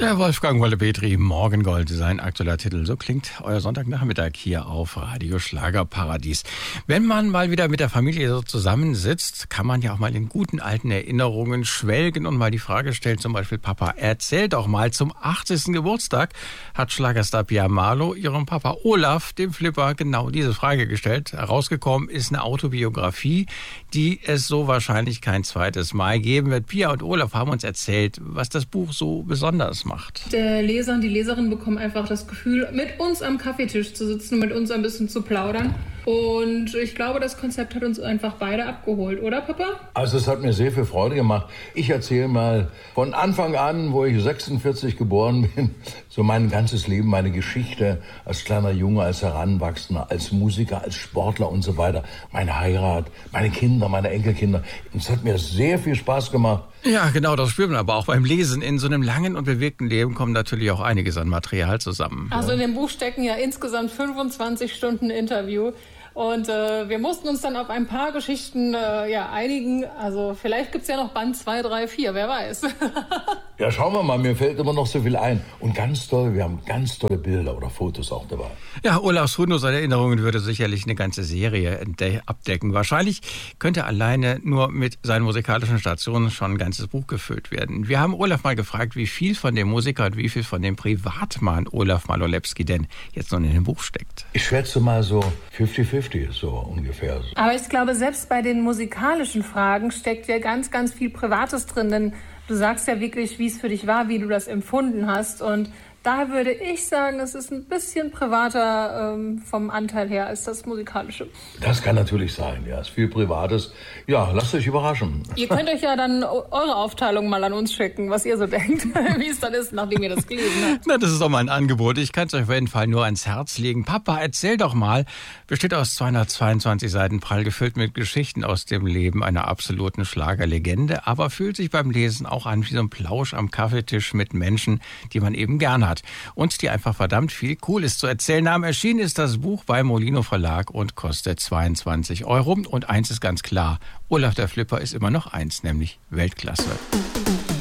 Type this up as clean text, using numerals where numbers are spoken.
Der Wolfgang Wolle-Petri, Morgengold, sein aktueller Titel. So klingt euer Sonntagnachmittag hier auf Radio Schlagerparadies. Wenn man mal wieder mit der Familie so zusammensitzt, kann man ja auch mal in guten alten Erinnerungen schwelgen und mal die Frage stellen, zum Beispiel: Papa, erzähl doch mal, zum 80. Geburtstag hat Schlagerstar Pia Marlow ihrem Papa Olaf, dem Flipper, genau diese Frage gestellt. Herausgekommen ist eine Autobiografie, die es so wahrscheinlich kein zweites Mal geben wird. Pia und Olaf haben uns erzählt, was das Buch so besonders macht. Der Leser und die Leserin bekommen einfach das Gefühl, mit uns am Kaffeetisch zu sitzen und mit uns ein bisschen zu plaudern. Und ich glaube, das Konzept hat uns einfach beide abgeholt, oder Papa? Also es hat mir sehr viel Freude gemacht. Ich erzähle mal von Anfang an, wo ich 46 geboren bin, so mein ganzes Leben, meine Geschichte als kleiner Junge, als Heranwachsender, als Musiker, als Sportler und so weiter. Meine Heirat, meine Kinder, meine Enkelkinder. Und es hat mir sehr viel Spaß gemacht. Ja, genau, das spürt man aber auch beim Lesen. In so einem langen und bewegten Leben kommt natürlich auch einiges an Material zusammen. Also in dem Buch stecken ja insgesamt 25 Stunden Interview. Und wir mussten uns dann auf ein paar Geschichten einigen. Also vielleicht gibt's ja noch Band 2, 3, 4, wer weiß. Ja, schauen wir mal, mir fällt immer noch so viel ein. Und ganz toll, wir haben ganz tolle Bilder oder Fotos auch dabei. Ja, Olafs Erinnerungen würde sicherlich eine ganze Serie abdecken. Wahrscheinlich könnte alleine nur mit seinen musikalischen Stationen schon ein ganzes Buch gefüllt werden. Wir haben Olaf mal gefragt, wie viel von dem Musiker und wie viel von dem Privatmann Olaf Malolewski denn jetzt nun in dem Buch steckt. Ich schätze mal so 50-50, so ungefähr. Aber ich glaube, selbst bei den musikalischen Fragen steckt ja ganz, ganz viel Privates drin. Denn du sagst ja wirklich, wie es für dich war, wie du das empfunden hast. Und da würde ich sagen, es ist ein bisschen privater vom Anteil her als das Musikalische. Das kann natürlich sein, ja. Es ist viel Privates. Ja, lasst euch überraschen. Ihr könnt euch ja dann eure Aufteilung mal an uns schicken, was ihr so denkt, wie es dann ist, nachdem ihr das gelesen habt. Na, das ist doch mal ein Angebot. Ich kann es euch auf jeden Fall nur ans Herz legen. Papa, erzähl doch mal. Besteht aus 222 Seiten, prall gefüllt mit Geschichten aus dem Leben einer absoluten Schlagerlegende, aber fühlt sich beim Lesen auch an wie so ein Plausch am Kaffeetisch mit Menschen, die man eben gern hat und die einfach verdammt viel Cooles zu erzählen haben. Erschienen ist das Buch beim Molino Verlag und kostet 22 €. Und eins ist ganz klar: Olaf der Flipper ist immer noch eins, nämlich Weltklasse.